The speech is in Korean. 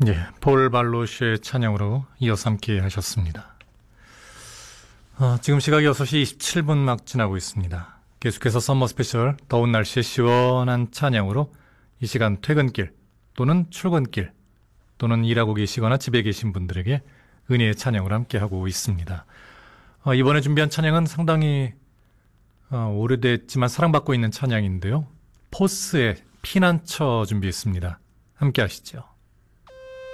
예, 폴 발로시의 찬양으로 이어서 함께 하셨습니다. 지금 시각이 6시 27분 막 지나고 있습니다. 계속해서 썸머 스페셜 더운 날씨의 시원한 찬양으로 이 시간 퇴근길 또는 출근길 또는 일하고 계시거나 집에 계신 분들에게 은혜의 찬양을 함께하고 있습니다. 이번에 준비한 찬양은 상당히 오래됐지만 사랑받고 있는 찬양인데요. 포스의 피난처 준비했습니다. 함께 하시죠.